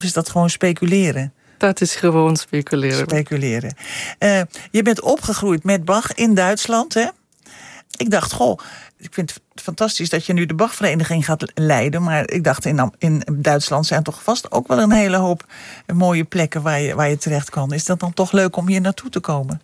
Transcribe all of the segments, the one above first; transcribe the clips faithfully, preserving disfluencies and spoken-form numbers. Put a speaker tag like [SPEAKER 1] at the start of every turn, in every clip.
[SPEAKER 1] Is dat gewoon speculeren?
[SPEAKER 2] Dat is gewoon speculeren.
[SPEAKER 1] Speculeren. Uh, je bent opgegroeid met Bach in Duitsland, hè? Ik dacht, goh, ik vind het fantastisch dat je nu de Bachvereniging gaat leiden. Maar ik dacht, in, in Duitsland zijn toch vast ook wel een hele hoop mooie plekken waar je, waar je terecht kan. Is dat dan toch leuk om hier naartoe te komen?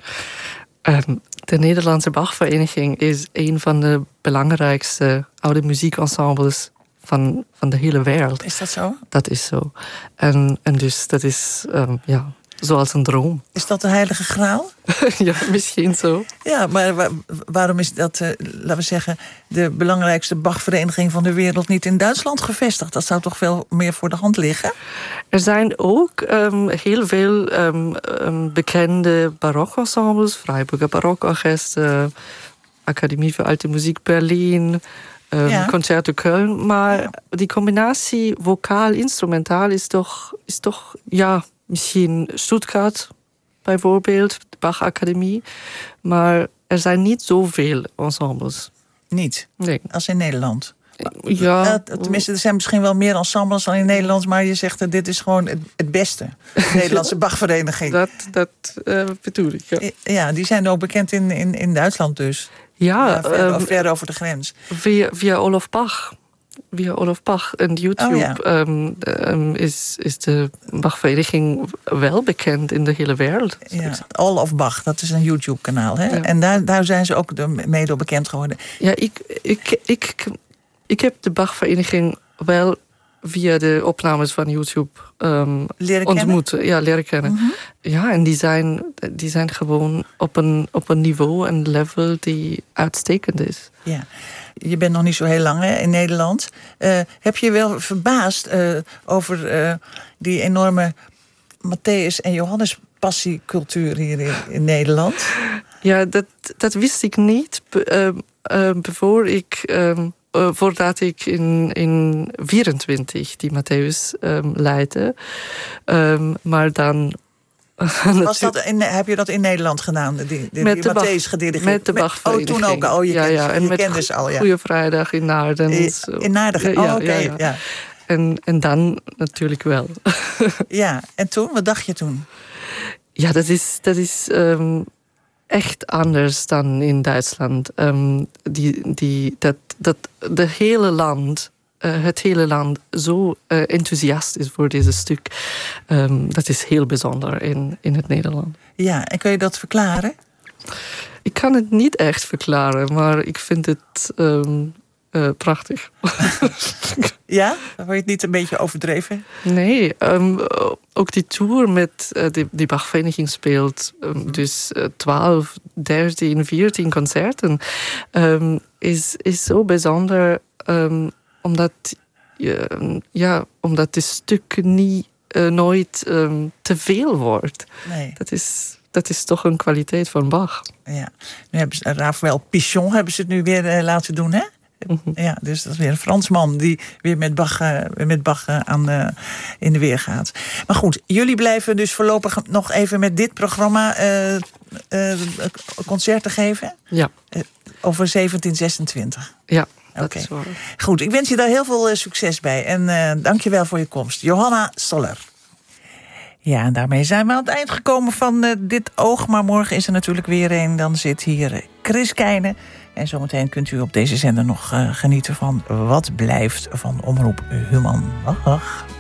[SPEAKER 2] Um, de Nederlandse Bachvereniging is een van de belangrijkste oude muziekensembles van, van de hele wereld.
[SPEAKER 1] Is dat zo?
[SPEAKER 2] Dat is zo. En, en dus dat is um, ja, zoals een droom.
[SPEAKER 1] Is dat de heilige graal?
[SPEAKER 2] Ja, misschien zo.
[SPEAKER 1] Ja, maar waar, waarom is dat, uh, laten we zeggen, de belangrijkste Bachvereniging van de wereld niet in Duitsland gevestigd? Dat zou toch veel meer voor de hand liggen?
[SPEAKER 2] Er zijn ook um, heel veel um, um, bekende barokensembles, Freiburger Barokorchester, uh, Academie voor Alte Muziek Berlin, um, ja. Concerto Köln. Maar ja. die combinatie vocaal-instrumentaal is toch, is toch, ja, misschien Stuttgart bijvoorbeeld, de Bach-academie. Maar er zijn niet zoveel ensembles.
[SPEAKER 1] Niet?
[SPEAKER 2] Nee.
[SPEAKER 1] Als in Nederland?
[SPEAKER 2] Ja.
[SPEAKER 1] Uh, tenminste, er zijn misschien wel meer ensembles dan in Nederland, maar je zegt dat dit is gewoon het, het beste. De Nederlandse Bachvereniging.
[SPEAKER 2] Dat, dat uh, bedoel ik, ja.
[SPEAKER 1] Ja, die zijn ook bekend in, in, in Duitsland dus.
[SPEAKER 2] Ja.
[SPEAKER 1] ja ver,
[SPEAKER 2] um,
[SPEAKER 1] ver over de grens.
[SPEAKER 2] Via, via Olaf Bach. Via Olaf Bach en YouTube oh, ja. um, um, is, is de Bachvereniging wel bekend in de hele wereld.
[SPEAKER 1] Ja, Olaf Bach, dat is een YouTube-kanaal. Hè? Ja. En daar, daar zijn ze ook mee door bekend geworden.
[SPEAKER 2] Ja, ik, ik, ik, ik heb de Bachvereniging wel via de opnames van YouTube um,
[SPEAKER 1] leren
[SPEAKER 2] ontmoet.
[SPEAKER 1] Kennen?
[SPEAKER 2] Ja, leren kennen. Mm-hmm. Ja, en die zijn, die zijn gewoon op een, op een niveau en level die uitstekend is.
[SPEAKER 1] Ja. Je bent nog niet zo heel lang hè, in Nederland. Uh, heb je wel verbaasd uh, over uh, die enorme Matthäus en Johannes passiecultuur hier in, in Nederland?
[SPEAKER 2] Ja, dat, dat wist ik niet. Be, uh, uh, voor ik, uh, uh, voordat ik in, in vierentwintig die Matthäus um, leidde. Um, maar dan...
[SPEAKER 1] Was dat in, heb je dat in Nederland gedaan? Die, die,
[SPEAKER 2] met
[SPEAKER 1] die
[SPEAKER 2] de
[SPEAKER 1] Matthäus gedirigeerd?
[SPEAKER 2] Met de Bachvereniging.
[SPEAKER 1] Oh, toen ook. Oh, je
[SPEAKER 2] ja,
[SPEAKER 1] kende,
[SPEAKER 2] ja. En
[SPEAKER 1] je
[SPEAKER 2] met
[SPEAKER 1] kende ze al, ja.
[SPEAKER 2] Goeie Vrijdag in Naarden.
[SPEAKER 1] In, in Naarden? Oh,
[SPEAKER 2] ja,
[SPEAKER 1] oké. Okay,
[SPEAKER 2] ja, ja.
[SPEAKER 1] ja.
[SPEAKER 2] En, en dan natuurlijk wel.
[SPEAKER 1] Ja, en toen? Wat dacht je toen?
[SPEAKER 2] Ja, dat is, dat is um, echt anders dan in Duitsland. Um, die, die, dat, dat de hele land... Uh, het hele land zo uh, enthousiast is voor dit stuk. Um, dat is heel bijzonder in, in het Nederland.
[SPEAKER 1] Ja, en kun je dat verklaren?
[SPEAKER 2] Ik kan het niet echt verklaren, maar ik vind het um, uh, prachtig.
[SPEAKER 1] Ja? Word je het niet een beetje overdreven?
[SPEAKER 2] Nee, um, ook die tour met uh, die, die Bachvereniging speelt. Um, dus uh, twaalf, dertien, veertien concerten. Um, is, is zo bijzonder... Um, Omdat, uh, ja, omdat het stuk niet, uh, nooit um, te veel wordt.
[SPEAKER 1] Nee.
[SPEAKER 2] Dat is, dat is toch een kwaliteit van Bach.
[SPEAKER 1] Ja. Nu hebben ze, Raphaël Pichon hebben ze het nu weer uh, laten doen, hè? Mm-hmm. Ja, dus dat is weer een Fransman die weer met Bach, uh, met Bach uh, aan, uh, in de weer gaat. Maar goed, jullie blijven dus voorlopig nog even met dit programma uh, uh, concerten geven?
[SPEAKER 2] Ja.
[SPEAKER 1] Uh, over zeventien zesentwintig?
[SPEAKER 2] Ja.
[SPEAKER 1] Oké, okay. Goed. Ik wens je daar heel veel uh, succes bij. En uh, dank je wel voor je komst. Johanna Stoller. Ja, en daarmee zijn we aan het eind gekomen van uh, dit oog. Maar morgen is er natuurlijk weer een. Dan zit hier Chris Keijnen. En zometeen kunt u op deze zender nog uh, genieten van Wat Blijft van Omroep Human. Dag.